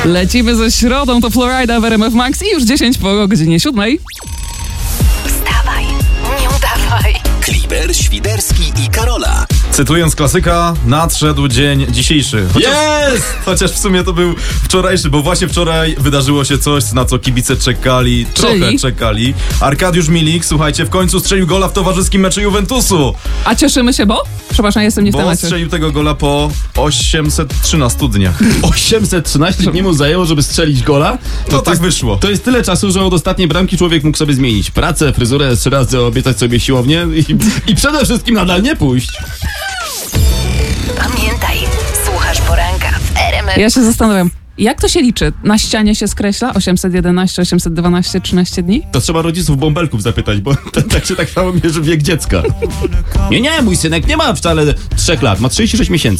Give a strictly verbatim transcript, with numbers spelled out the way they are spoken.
Lecimy ze środą, to Florida w R M F Max i już dziesięć po godzinie siódmej. Wstawaj, nie udawaj. Kliber, Świderski i Karola. Cytując klasyka, nadszedł dzień dzisiejszy. Chociaż, Jest! chociaż w sumie to był wczorajszy, bo właśnie wczoraj wydarzyło się coś, na co kibice czekali, trochę Czyli? czekali. Arkadiusz Milik, słuchajcie, w końcu strzelił gola w towarzyskim meczu Juventusu. A cieszymy się, bo? Przepraszam, jestem nie w Bo temacie. strzelił tego gola po osiemset trzynastu dniach. osiemset trzynaście dni mu zajęło, żeby strzelić gola? No to tak jest, wyszło. To jest tyle czasu, że od ostatniej bramki człowiek mógł sobie zmienić pracę, fryzurę, trzy razy obiecać sobie siłownię i, i przede wszystkim nadal nie pójść. Pamiętaj, słuchasz poranka w R M F. Ja się zastanawiam, jak to się liczy? Na ścianie się skreśla osiemset jedenaście, osiemset dwanaście, trzynaście dni? To trzeba rodziców bąbelków zapytać, bo to, tak się tak samo mierzy wiek dziecka. Nie, nie, mój synek nie ma wcale trzech lat, ma trzydzieści sześć miesięcy.